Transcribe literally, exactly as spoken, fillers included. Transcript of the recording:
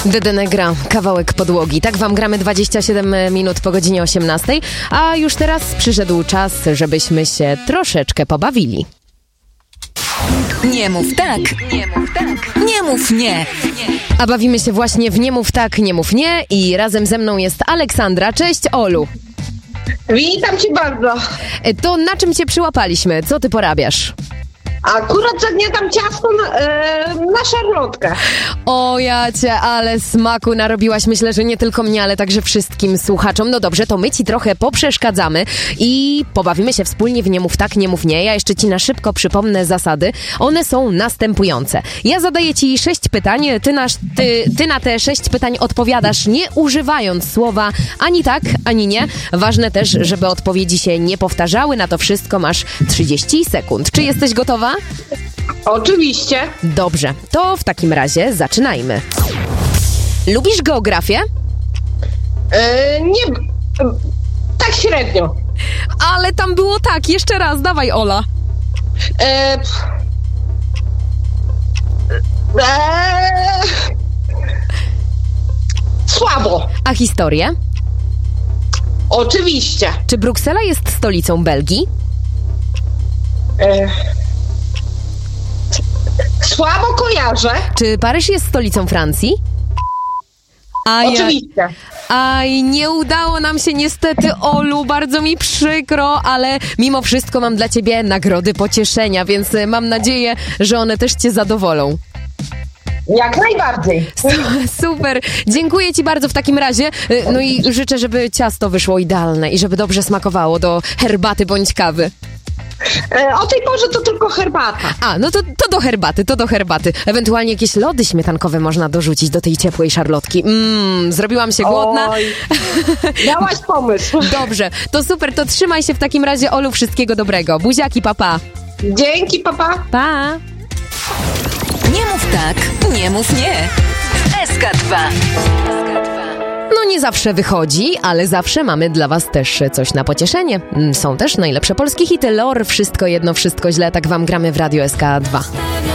Dede Negra, kawałek podłogi. Tak wam gramy dwadzieścia siedem minut po godzinie osiemnastej, a już teraz przyszedł czas, żebyśmy się troszeczkę pobawili. Nie mów tak, nie mów tak, nie mów nie. A bawimy się właśnie w Nie mów tak, nie mów nie i razem ze mną jest Aleksandra. Cześć, Olu. Witam cię bardzo. To na czym cię przyłapaliśmy? Co ty porabiasz? Akurat zagniatam ciasto na, e, na szarlotkę. O ja cię, ale smaku narobiłaś. Myślę, że nie tylko mnie, ale także wszystkim słuchaczom. No dobrze, to my ci trochę poprzeszkadzamy i pobawimy się wspólnie w Nie mów tak, nie mów nie. Ja jeszcze ci na szybko przypomnę zasady. One są następujące. Ja zadaję ci sześć pytań, ty na, ty, ty na te sześć pytań odpowiadasz nie używając słowa ani tak, ani nie. Ważne też, żeby odpowiedzi się nie powtarzały. Na to wszystko masz trzydzieści sekund. Czy jesteś gotowa? Oczywiście. Dobrze, to w takim razie zaczynajmy. Lubisz geografię? E, nie, e, tak średnio. Ale tam było tak, jeszcze raz, dawaj Ola. E, pff. e, słabo. A historię? Oczywiście. Czy Bruksela jest stolicą Belgii? E, słabo kojarzę. Czy Paryż jest stolicą Francji? Aj, Oczywiście. Aj, nie udało nam się niestety, Olu, bardzo mi przykro, ale mimo wszystko mam dla ciebie nagrody pocieszenia, więc mam nadzieję, że one też cię zadowolą. Jak najbardziej. Super, dziękuję ci bardzo w takim razie, no i życzę, żeby ciasto wyszło idealne i żeby dobrze smakowało do herbaty bądź kawy. E, o tej porze to tylko herbata. A, no to, to do herbaty, to do herbaty. Ewentualnie jakieś lody śmietankowe można dorzucić do tej ciepłej szarlotki. Mmm, zrobiłam się głodna. Oj, miałaś pomysł. Dobrze, to super, to trzymaj się w takim razie, Olu, wszystkiego dobrego. Buziaki, papa. Dzięki, papa. Pa. Nie mów tak, nie mów nie. S K dwa. No nie zawsze wychodzi, ale zawsze mamy dla was też coś na pocieszenie. Są też najlepsze polskie hity. Lor, Wszystko jedno, wszystko źle, tak wam gramy w Radio S K dwa.